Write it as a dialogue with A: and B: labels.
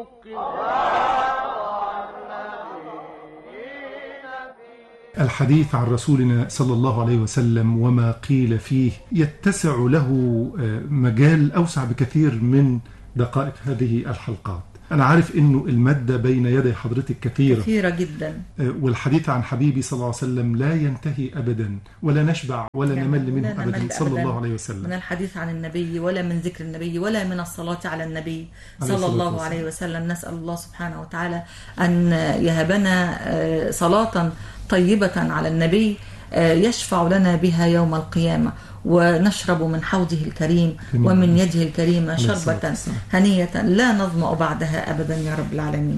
A: الحديث عن رسولنا صلى الله عليه وسلم وما قيل فيه يتسع له مجال أوسع بكثير من دقائق هذه الحلقات. أنا عارف أنه المادة بين يدي حضرتك كثيرة
B: جدا،
A: والحديث عن حبيبي صلى الله عليه وسلم لا ينتهي أبدا، ولا نشبع ولا نمل منه أبدا صلى الله عليه وسلم،
B: من الحديث عن النبي ولا من ذكر النبي ولا من الصلاة على النبي صلى الله عليه وسلم. نسأل الله سبحانه وتعالى أن يهبنا صلاة طيبة على النبي يشفع لنا بها يوم القيامة، ونشرب من حوضه الكريم ومن يده الكريمة شربة هنية لا نظمأ بعدها أبدا يا رب العالمين.